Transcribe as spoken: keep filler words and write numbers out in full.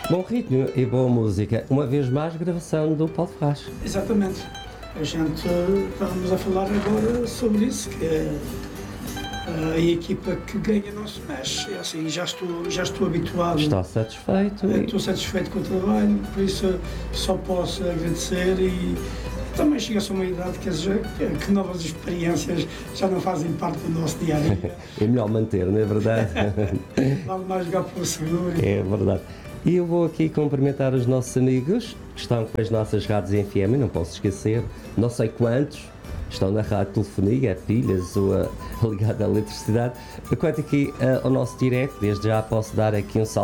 Bom ritmo e boa música. Uma vez mais, gravação do Paulo Ferraz. Exatamente. A gente estávamos a falar agora sobre isso, que é a equipa que ganha não se mexe. É assim, já estou, já estou habituado. Está satisfeito? E... Estou satisfeito com o trabalho, por isso só posso agradecer e também chega-se a uma idade que, as, que novas experiências já não fazem parte do nosso dia a dia. É melhor manter, não é verdade? Vale mais jogar pelo seguro. É verdade. E eu vou aqui cumprimentar os nossos amigos que estão com as nossas rádios F M, não posso esquecer, não sei quantos, estão na rádio telefonia, a pilhas ou a, ligada à eletricidade. Quanto aqui uh, ao nosso direto, desde já posso dar aqui um salve